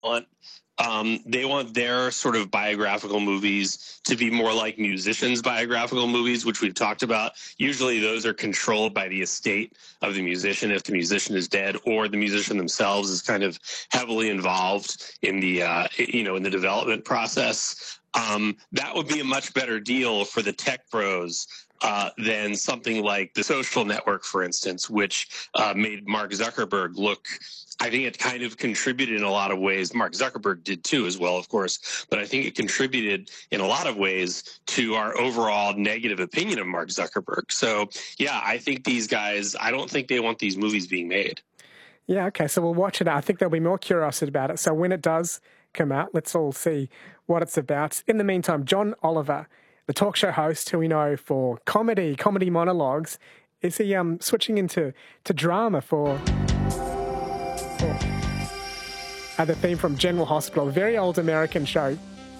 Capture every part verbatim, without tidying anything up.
want um, they want their sort of biographical movies to be more like musicians' biographical movies, which we've talked about. Usually those are controlled by the estate of the musician if the musician is dead, or the musician themselves is kind of heavily involved in the uh, you know in the development process. Um, that would be a much better deal for the tech bros uh, than something like The Social Network, for instance, which uh, made Mark Zuckerberg look, I think it kind of contributed in a lot of ways. Mark Zuckerberg did too as well, of course, but I think it contributed in a lot of ways to our overall negative opinion of Mark Zuckerberg. So, yeah, I think these guys, I don't think they want these movies being made. Yeah, okay, so we'll watch it. I think there'll be more curiosity about it. So when it does come out, let's all see what it's about. In the meantime, John Oliver, the talk show host who we know for comedy, comedy monologues, is he um, switching into to drama for, for uh, the theme from General Hospital, a very old American show.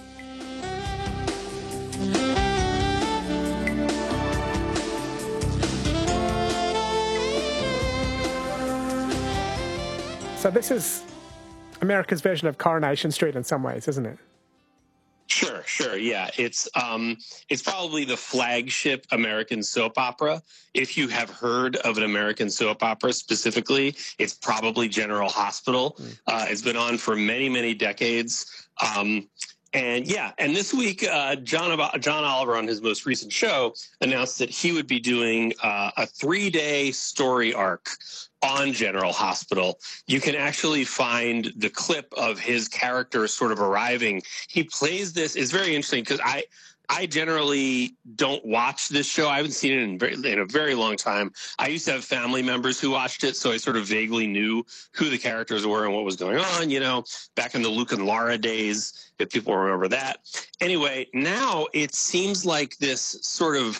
So this is America's version of Coronation Street in some ways, isn't it? Sure, sure, yeah. It's um, it's probably the flagship American soap opera. If you have heard of an American soap opera specifically, it's probably General Hospital. Mm. Uh, it's been on for many, many decades. Um, and yeah, and this week, uh, John John Oliver on his most recent show announced that he would be doing uh, a three-day story arc on General Hospital. You can actually find the clip of his character sort of arriving. He plays this. It's very interesting because I I generally don't watch this show. I haven't seen it in, very, in a very long time. I used to have family members who watched it, so I sort of vaguely knew who the characters were and what was going on, you know, back in the Luke and Laura days, if people remember that. Anyway, now it seems like this sort of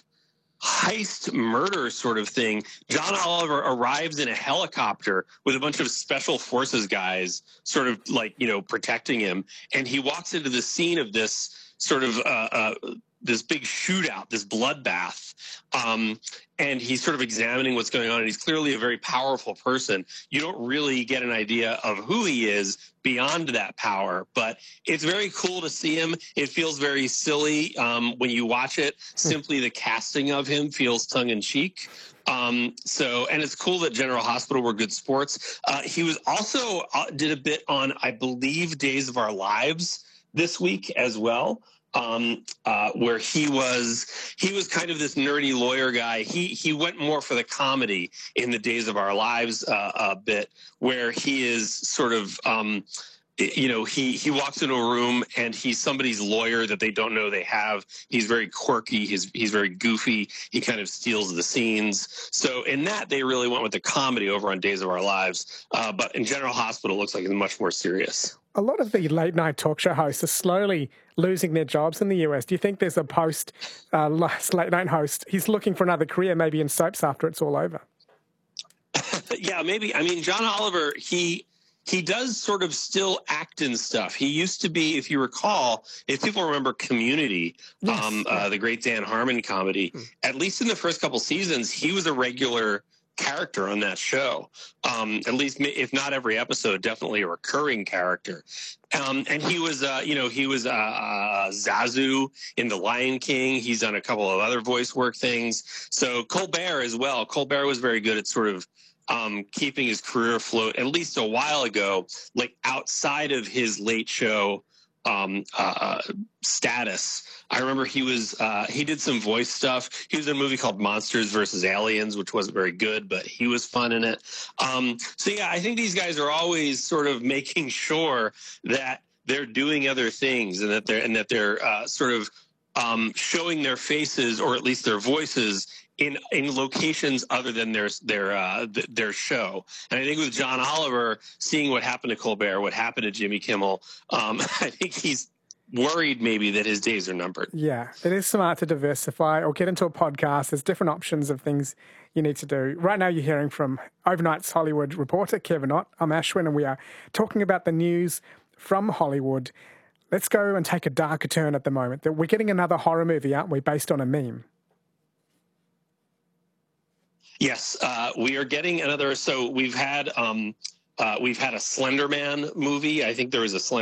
heist murder sort of thing. John Oliver arrives in a helicopter with a bunch of special forces guys sort of like, you know, protecting him. And he walks into the scene of this sort of uh, uh, this big shootout, this bloodbath. Um, and he's sort of examining what's going on. And he's clearly a very powerful person. You don't really get an idea of who he is beyond that power, but it's very cool to see him. It feels very silly um, when you watch it. Simply the casting of him feels tongue-in-cheek. Um, so, and it's cool that General Hospital were good sports. Uh, he was also uh, did a bit on, I believe, Days of Our Lives this week as well. Um, uh, where he was, he was kind of this nerdy lawyer guy. He he went more for the comedy in the Days of Our Lives uh, a bit, where he is sort of, um, you know, he he walks into a room and he's somebody's lawyer that they don't know they have. He's very quirky. He's he's very goofy. He kind of steals the scenes. So in that, they really went with the comedy over on Days of Our Lives. Uh, but in General Hospital, it looks like it's much more serious. A lot of the late night talk show hosts are slowly losing their jobs in the U S. Do you think there's a post uh, late night host? He's looking for another career, maybe in soaps after it's all over. Yeah, maybe. I mean, John Oliver, he he does sort of still act in stuff. He used to be, if you recall, if people remember Community, yes, um, yeah. uh, the great Dan Harmon comedy, hmm. at least in the first couple seasons, he was a regular character on that show. Um, at least, if not every episode, definitely a recurring character. Um, and he was, uh, you know, he was uh, uh, Zazu in The Lion King. He's done a couple of other voice work things. So Colbert as well. Colbert was very good at sort of um, keeping his career afloat, at least a while ago, like outside of his late show um, uh, status. I remember he was, uh, he did some voice stuff. He was in a movie called Monsters versus Aliens, which wasn't very good, but he was fun in it. Um, so yeah, I think these guys are always sort of making sure that they're doing other things and that they're, and that they're uh, sort of um, showing their faces or at least their voices in in locations other than their their uh, their show. And I think with John Oliver, seeing what happened to Colbert, what happened to Jimmy Kimmel, um, I think he's worried maybe that his days are numbered. Yeah, it is smart to diversify or get into a podcast. There's different options of things you need to do. Right now you're hearing from Overnight's Hollywood reporter, Kevin Ott. I'm Ashwin, and we are talking about the news from Hollywood. Let's go and take a darker turn at the moment. We're getting another horror movie, aren't we, based on a meme? Yes, uh, we are getting another. So we've had um, Uh, we've had a Slender Man movie. I think there was a Slender